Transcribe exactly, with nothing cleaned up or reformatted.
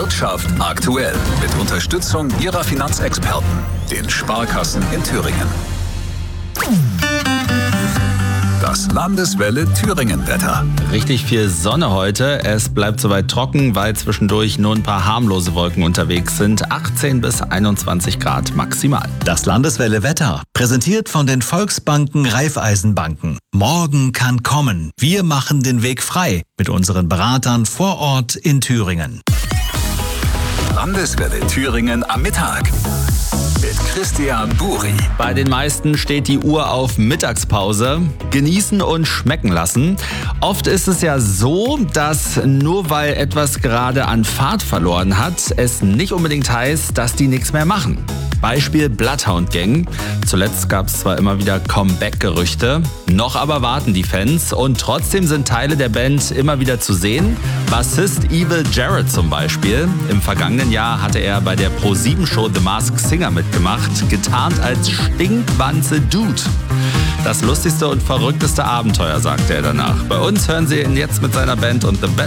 Wirtschaft aktuell mit Unterstützung Ihrer Finanzexperten, den Sparkassen in Thüringen. Das Landeswelle Thüringen-Wetter. Richtig viel Sonne heute. Es bleibt soweit trocken, weil zwischendurch nur ein paar harmlose Wolken unterwegs sind. achtzehn bis einundzwanzig Grad maximal. Das Landeswelle Wetter, präsentiert von den Volksbanken Raiffeisenbanken. Morgen kann kommen. Wir machen den Weg frei mit unseren Beratern vor Ort in Thüringen. Landeswelle Thüringen am Mittag. Mit Christian Buri. Bei den meisten steht die Uhr auf Mittagspause. Genießen und schmecken lassen. Oft ist es ja so, dass nur weil etwas gerade an Fahrt verloren hat, es nicht unbedingt heißt, dass die nichts mehr machen. Beispiel Bloodhound Gang. Zuletzt gab es zwar immer wieder Comeback-Gerüchte, noch aber warten die Fans und trotzdem sind Teile der Band immer wieder zu sehen. Bassist Evil Jared zum Beispiel. Im vergangenen Jahr hatte er bei der Pro sieben Show The Masked Singer mitgemacht, getarnt als Stinkwanze Dude. Das lustigste und verrückteste Abenteuer, sagte er danach. Bei uns hören Sie ihn jetzt mit seiner Band und The Best